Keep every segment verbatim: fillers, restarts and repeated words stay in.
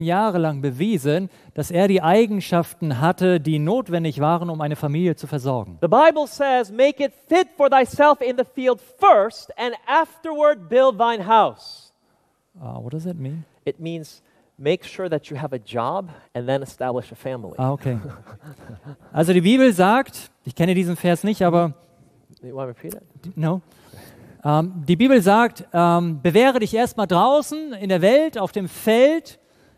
jahrelang bewiesen, dass er die Eigenschaften hatte, die notwendig waren, um eine Familie zu versorgen. The Bible says, make it fit for thyself in the field first, and afterward build thine house. Uh, what does that mean? It means make sure that you have a job and then establish a family. Ah, okay. Also die Bibel sagt, ich kenne diesen Vers nicht, aber You want to repeat it? no. Ähm, die Bibel sagt, ähm, bewähre dich erstmal draußen in der Welt, auf dem Feld.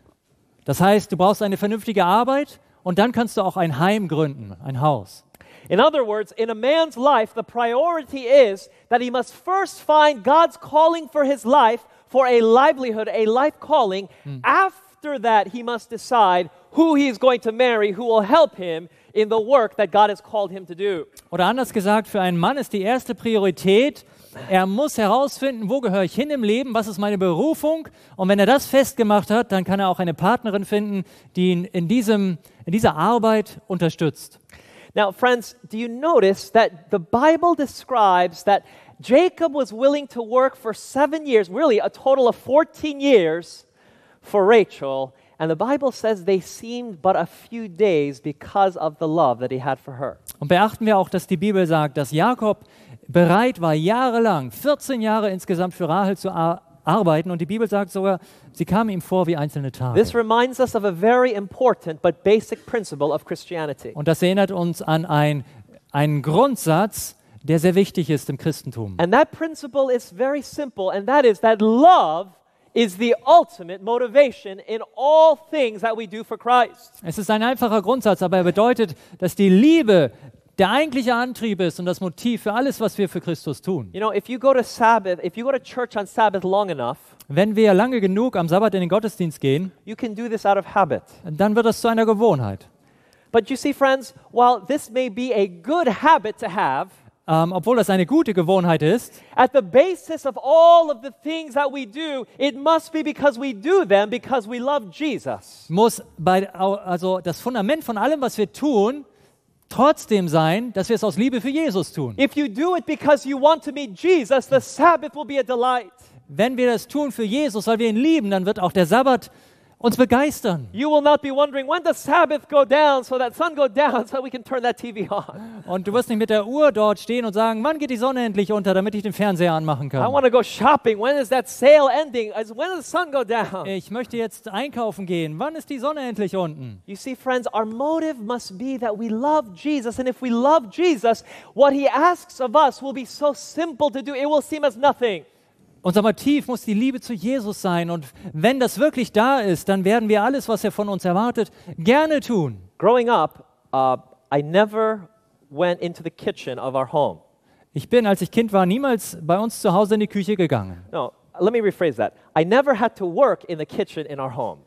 Das heißt, du brauchst eine vernünftige Arbeit und dann kannst du auch ein Heim gründen, ein Haus. In other words, in a man's life, the priority is that he must first find God's calling for his life, for a livelihood, a life calling. Hmm. After that, he must decide who he is going to marry, who will help him in the work that God has called him to do. Oder anders gesagt, für einen Mann ist die erste Priorität, er muss herausfinden, wo gehöre ich hin im Leben, was ist meine Berufung. Und wenn er das festgemacht hat, dann kann er auch eine Partnerin finden, die ihn in, diesem, in dieser Arbeit unterstützt. Now, friends, do you notice that the Bible describes that Jacob was willing to work for seven years, really a total of fourteen years for Rachel, and the Bible says they seemed but a few days because of the love that he had for her. Und beachten wir auch, dass die Bibel sagt, dass Jakob bereit war, jahrelang, vierzehn Jahre insgesamt für Rahel zu ar- arbeiten. Und die Bibel sagt sogar, sie kamen ihm vor wie einzelne Tage. This reminds us of a very important but basic principle of Christianity. Und das erinnert uns an ein, einen Grundsatz, der sehr wichtig ist im Christentum. And that principle is very simple, and that is that love is the ultimate motivation in all things that we do for Christ. Es ist ein einfacher Grundsatz, aber er bedeutet, dass die Liebe der eigentliche Antrieb ist und das Motiv für alles, was wir für Christus tun. You know, if you go to Sabbath, if you go to church on Sabbath long enough, wenn wir lange genug am Sabbat in den Gottesdienst gehen, you can do this out of habit. Dann wird das zu einer Gewohnheit. But you see, friends, while this may be a good habit to have, Um, obwohl das eine gute Gewohnheit ist, at the basis of all of the things that we do, it must be because we do them because we love Jesus. Muss bei, also das Fundament von allem, was wir tun, trotzdem sein, dass wir es aus Liebe für Jesus tun. If you do it because you want to meet Jesus, the Sabbath will be a delight. Wenn wir das tun für Jesus, weil wir ihn lieben, dann wird auch der Sabbat uns begeistern. You will not be wondering when does Sabbath go down so that sun go down so we can turn that T V on. Und du wirst nicht mit der Uhr dort stehen und sagen, wann geht die Sonne endlich unter, damit ich den Fernseher anmachen kann. I want to go shopping. When is that sale ending? When does the sun go down? Ich möchte jetzt einkaufen gehen. Wann ist die Sonne endlich unten? You see, friends, our motive must be that we love Jesus, and if we love Jesus, what he asks of us will be so simple to do. It will seem as nothing. Unser Motiv muss die Liebe zu Jesus sein, und wenn das wirklich da ist, dann werden wir alles, was er von uns erwartet, gerne tun. Growing up, uh, I never went into the kitchen of our home. Ich bin, als ich Kind war, niemals bei uns zu Hause in die Küche gegangen. No, let me rephrase that. I never had to work in the kitchen in our home.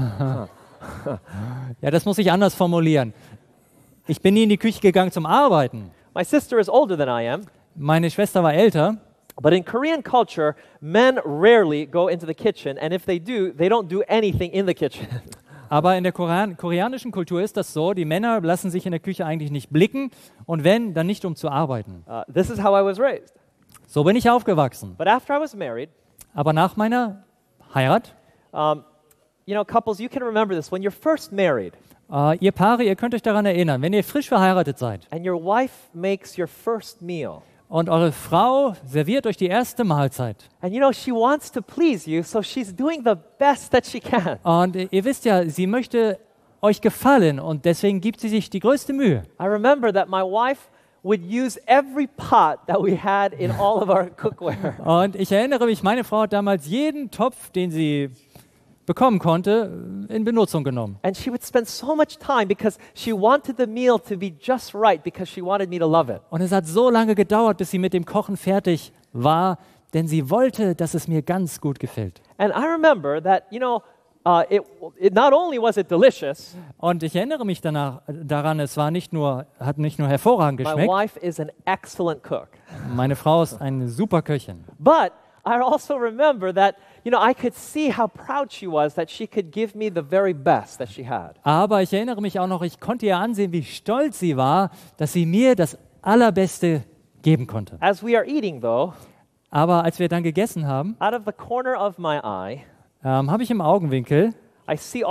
Ja, das muss ich anders formulieren. Ich bin nie in die Küche gegangen zum Arbeiten. My sister is older than I am. Meine Schwester war älter. But in Korean culture, men rarely go into the kitchen, and if they do, they don't do anything in the kitchen. Aber in der Korean- koreanischen Kultur ist das so, die Männer lassen sich in der Küche eigentlich nicht blicken, und wenn, dann nicht um zu arbeiten. Uh, this is how I was raised. So bin ich aufgewachsen. But after I was married, Aber nach meiner Heirat, um, you know, couples, you can remember this, when you're first married, uh, ihr Paare, ihr könnt euch daran erinnern, wenn ihr frisch verheiratet seid and your wife makes your first meal, und eure Frau serviert euch die erste Mahlzeit. and you know, she wants to please you, so she's doing the best that she can. Und ihr wisst ja, sie möchte euch gefallen, und deswegen gibt sie sich die größte Mühe. I remember that my wife would use every pot that we had in all of our cookware. Und ich erinnere mich, meine Frau hat damals jeden Topf, den sie bekommen konnte, in Benutzung genommen. And she would spend so much time because she wanted the meal to be just right because she wanted me to love it. Und es hat so lange gedauert, bis sie mit dem Kochen fertig war, denn sie wollte, dass es mir ganz gut gefällt. And I remember that, you know, uh, it, it not only was it delicious, Und ich erinnere mich danach daran, es war nicht nur, hat nicht nur hervorragend my geschmeckt. wife is an excellent cook. Meine Frau ist eine super Köchin. But I also remember that, you know, I could see how proud she was that she could give me the very best that she had. Aber ich erinnere mich auch noch, ich konnte ihr ansehen, wie stolz sie war, dass sie mir das Allerbeste geben konnte. As we are eating, though, Aber als wir dann gegessen haben, out of the corner of my eye, ähm, habe ich im Augenwinkel I see